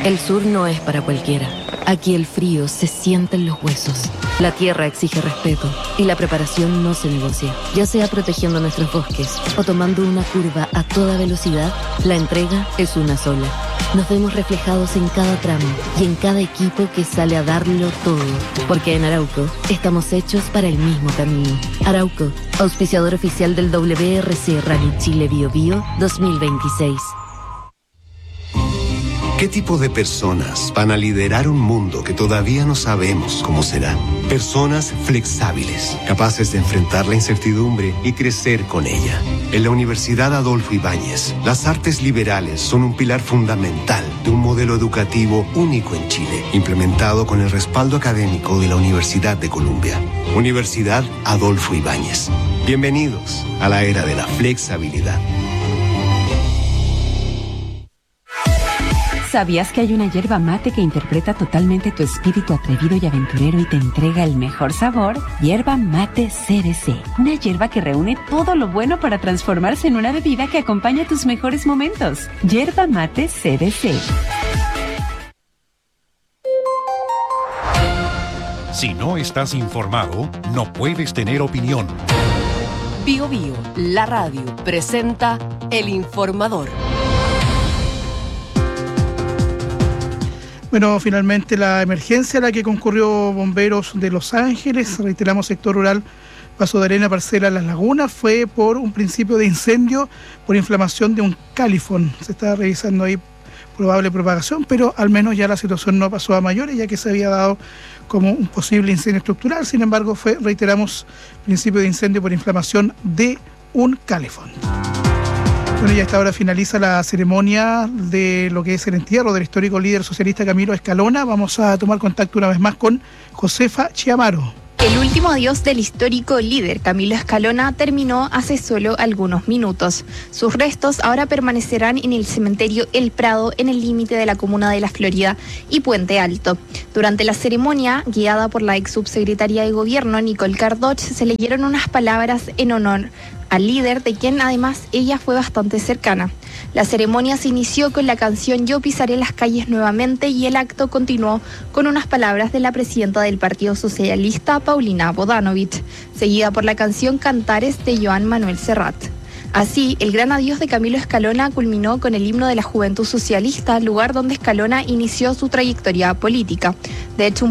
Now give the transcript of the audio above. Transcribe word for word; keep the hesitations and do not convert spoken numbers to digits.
El sur no es para cualquiera. Aquí el frío se siente en los huesos. La tierra exige respeto y la preparación no se negocia. Ya sea protegiendo nuestros bosques o tomando una curva a toda velocidad, la entrega es una sola. Nos vemos reflejados en cada tramo y en cada equipo que sale a darlo todo. Porque en Arauco estamos hechos para el mismo camino. Arauco, auspiciador oficial del W R C Rally Chile Bio Bio dos mil veintiséis. ¿Qué tipo de personas van a liderar un mundo que todavía no sabemos cómo será? Personas flexibles, capaces de enfrentar la incertidumbre y crecer con ella. En la Universidad Adolfo Ibáñez, las artes liberales son un pilar fundamental de un modelo educativo único en Chile, implementado con el respaldo académico de la Universidad de Columbia. Universidad Adolfo Ibáñez. Bienvenidos a la era de la flexibilidad. ¿Sabías que hay una yerba mate que interpreta totalmente tu espíritu atrevido y aventurero y te entrega el mejor sabor? Yerba Mate C D C. Una yerba que reúne todo lo bueno para transformarse en una bebida que acompaña tus mejores momentos. Yerba Mate C D C. Si no estás informado, no puedes tener opinión. Bio Bio, la radio, presenta El Informador. Bueno, finalmente la emergencia a la que concurrió bomberos de Los Ángeles, reiteramos sector rural Paso de Arena, parcela Las Lagunas, fue por un principio de incendio por inflamación de un califón. Se está revisando ahí probable propagación, pero al menos ya la situación no pasó a mayores, ya que se había dado como un posible incendio estructural. Sin embargo, fue, reiteramos, principio de incendio por inflamación de un califón. Bueno, y a esta hora finaliza la ceremonia de lo que es el entierro del histórico líder socialista Camilo Escalona. Vamos a tomar contacto una vez más con Josefa Chiamaro. El último adiós del histórico líder Camilo Escalona terminó hace solo algunos minutos. Sus restos ahora permanecerán en el cementerio El Prado, en el límite de la comuna de La Florida y Puente Alto. Durante la ceremonia, guiada por la ex subsecretaria de Gobierno, Nicole Cardoch, se leyeron unas palabras en honor al líder, de quien además ella fue bastante cercana. La ceremonia se inició con la canción Yo pisaré las calles nuevamente y el acto continuó con unas palabras de la presidenta del Partido Socialista, Paulina Bodanovich, seguida por la canción Cantares de Joan Manuel Serrat. Así, el gran adiós de Camilo Escalona culminó con el himno de la Juventud Socialista, lugar donde Escalona inició su trayectoria política. De hecho, un